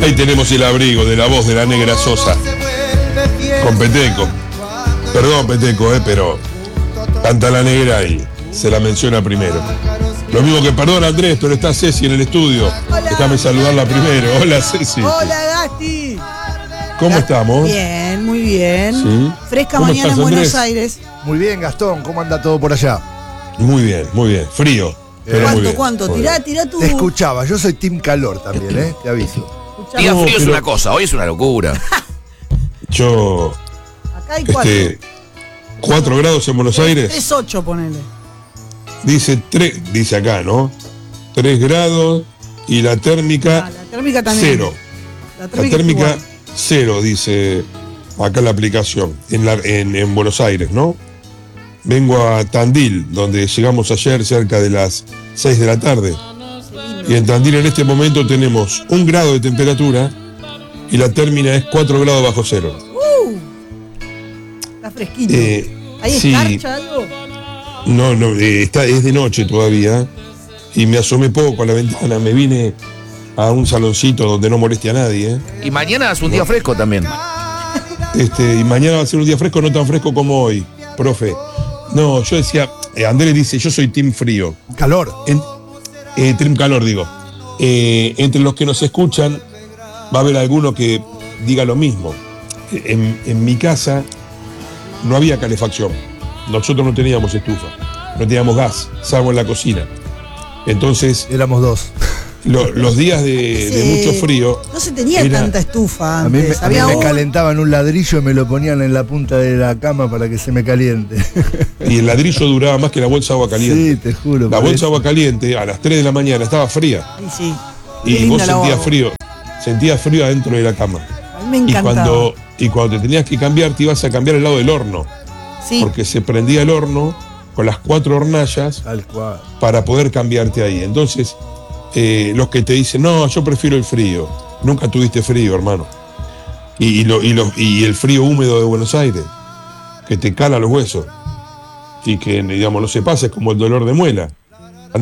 Ahí tenemos el abrigo de la voz de la Negra Sosa. Con Peteco. Perdón, Peteco, pero canta la Negra y se la menciona primero. Lo mismo que, perdón Andrés, pero está Ceci en el estudio. Hola. Déjame saludarla primero. Hola Ceci. Hola Gasti. ¿Cómo estamos? Bien, muy bien. Sí. Fresca ¿Cómo mañana estás, en Buenos Andrés? Aires. Muy bien, Gastón, ¿cómo anda todo por allá? Muy bien, muy bien. Frío. Pero muy bien. ¿Cuánto? Muy Tirá bien. tu. Te escuchaba, yo soy team calor también, te aviso. Escuchá. Día No, frío es pero- una cosa, hoy es una locura. Yo, Acá hay 4. 4 grados en Buenos Aires. Es 8, ponele. Dice 3, dice acá, ¿no? 3 grados y la térmica La térmica también. 0. La La térmica, térmica es 0, dice acá la aplicación, en Buenos Aires, ¿no? Vengo a Tandil, donde llegamos ayer cerca de las 6 de la tarde. Y en Tandil en este momento tenemos 1 grado de temperatura y la térmica es 4 grados bajo cero. igual. Está fresquito. ¿Hay sí, escarcha algo? no, es de noche todavía y me asomé poco a la ventana, me vine a un saloncito donde no moleste a nadie. Y mañana es un día fresco también. Y mañana va a ser un día fresco, no tan fresco como hoy, profe. No, yo decía, Andrés dice, yo soy team frío. Calor. Team calor, digo. Entre los que nos escuchan, va a haber alguno que diga lo mismo. En mi casa no había calefacción. Nosotros no teníamos estufa, no teníamos gas, salvo en la cocina. Entonces, Éramos dos. los días de mucho frío. No se tenía era- tanta estufa A mí, antes. a mí Había me un- calentaban un ladrillo y me lo ponían en la punta de la cama para que se me caliente. Y el ladrillo duraba más que la bolsa de agua caliente. Sí, te juro. La por bolsa de eso. agua caliente a las 3 de la mañana estaba fría. Sí. Qué Y vos linda la agua. sentías frío adentro de la cama. A mí me Y encantaba. cuando te tenías que cambiar, te ibas a cambiar al lado del horno. Sí. Porque se prendía el horno con las 4 hornallas Tal cual. para poder cambiarte ahí. Entonces, los que te dicen, no, yo prefiero el frío. Nunca tuviste frío, hermano. Y el frío húmedo de Buenos Aires, que te cala los huesos. Y que, digamos, no se pasa, es como el dolor de muela.